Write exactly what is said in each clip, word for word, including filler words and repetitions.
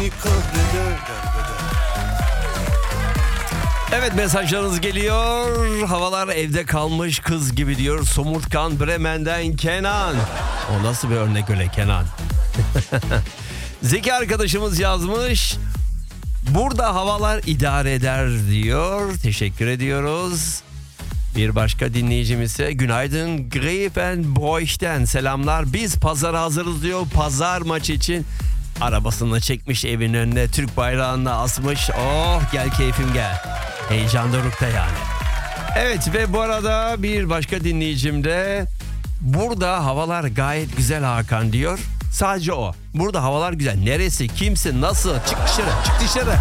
kahreder. Evet, mesajlarınız geliyor. Havalar evde kalmış kız gibi diyor. Somurtkan Bremen'den Kenan. O nasıl bir örnek öyle Kenan? Zeki arkadaşımız yazmış. Burada havalar idare eder diyor. Teşekkür ediyoruz. Bir başka dinleyicimiz ise günaydın Grevenbroich'ten selamlar. Biz pazara hazırız diyor. Pazar maçı için arabasını çekmiş evin önüne, Türk bayrağını asmış. Oh gel keyfim gel. Heyecan dorukta yani. Evet ve bu arada bir başka dinleyicim de burada havalar gayet güzel Hakan diyor. Sadece o. Burada havalar güzel. Neresi, kimsin, nasıl? Çık dışarı, çık dışarı.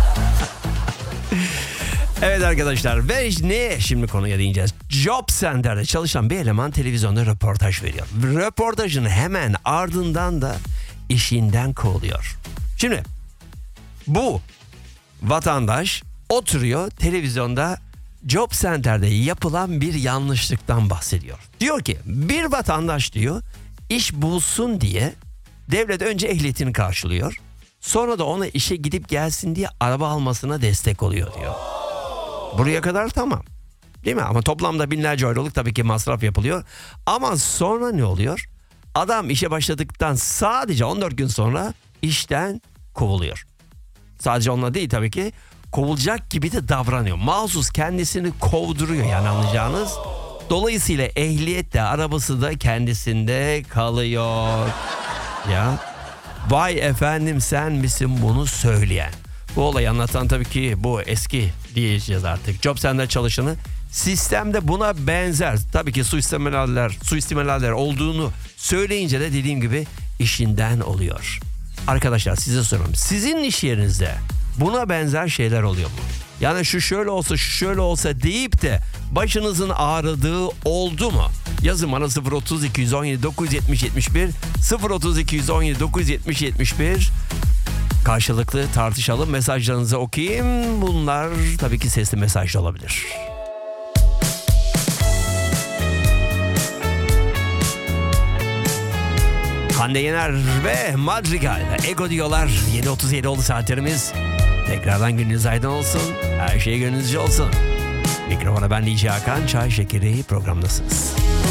Evet arkadaşlar ve ne şimdi konuya değineceğiz. Job Center'de çalışan bir eleman televizyonda röportaj veriyor. Röportajın hemen ardından da işinden kovuluyor. Şimdi bu vatandaş oturuyor televizyonda Job Center'de yapılan bir yanlışlıktan bahsediyor. Diyor ki bir vatandaş diyor iş bulsun diye devlet önce ehliyetini karşılıyor. Sonra da ona işe gidip gelsin diye araba almasına destek oluyor diyor. Buraya kadar tamam. Değil mi? Ama toplamda binlerce euroluk tabii ki masraf yapılıyor. Ama sonra ne oluyor? Adam işe başladıktan sadece on dört gün sonra işten kovuluyor. Sadece onunla değil tabii ki. Kovulacak gibi de davranıyor. Mahsus kendisini kovduruyor yani anlayacağınız. Dolayısıyla ehliyet de arabası da kendisinde kalıyor. Ya vay efendim sen misin bunu söyleyen? Bu olayı anlatan tabii ki bu eski diyeceğiz artık. Job Center çalışanı sistemde buna benzer. Tabii ki suistimaller, suistimaller olduğunu söyleyince de dediğim gibi işinden oluyor. Arkadaşlar size soruyorum. Sizin iş yerinizde buna benzer şeyler oluyor mu? Yani şu şöyle olsa şu şöyle olsa deyip de başınızın ağrıdığı oldu mu? Yazın bana sıfır otuz iki yüz on yedi dokuz yüz yetmiş yetmiş bir sıfır otuz iki yüz on yedi dokuz yüz yetmiş yetmiş bir karşılıklı tartışalım. Mesajlarınızı okuyayım. Bunlar tabii ki sesli mesaj da olabilir. Hande Yener ve Madrigal Ego diyorlar. yedi otuz yedi oldu saatlerimiz. Tekrardan gününüz aydın olsun. Her şey gönlünüzce olsun. Mikrofona ben D J Hakan. Çay Şekeri programdasınız.